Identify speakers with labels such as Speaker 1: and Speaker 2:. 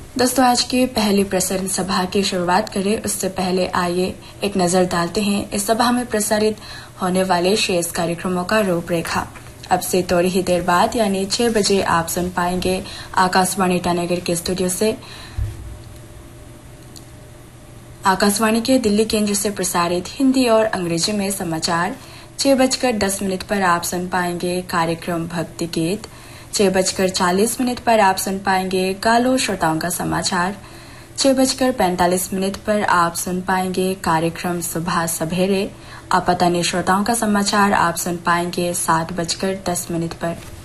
Speaker 1: दोस्तों, आज की पहली प्रसारण सभा की शुरुआत करें उससे पहले आइए एक नजर डालते हैं इस सभा में प्रसारित होने वाले शेष कार्यक्रमों का रूपरेखा। अब से थोड़ी ही देर बाद यानी 6 बजे आप सुन पाएंगे आकाशवाणी ईटानगर के स्टूडियो से आकाशवाणी के दिल्ली केंद्र से प्रसारित हिंदी और अंग्रेजी में समाचार। 6:10 पर आप सुन पाएंगे कार्यक्रम भक्ति गीत। 6:40 पर आप सुन पाएंगे कालो श्रोताओं का समाचार। 6:45 पर आप सुन पाएंगे कार्यक्रम सुबह सवेरे। आपातनी श्रोताओं का समाचार आप सुन पाएंगे 7:10 पर।